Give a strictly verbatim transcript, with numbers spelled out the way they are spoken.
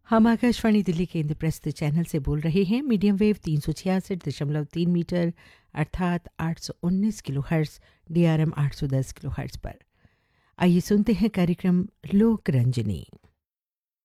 हम आकाशवाणी दिल्ली के इंद्रप्रस्थ चैनल से बोल रहे हैं। मीडियम वेव तीन सौ छियासठ दशमलव तीन मीटर अर्थात आठ सौ उन्नीस kilo hertz, D R M आठ सौ दस किलो हर्ट्स पर। आइए सुनते हैं कार्यक्रम लोक रंजनी।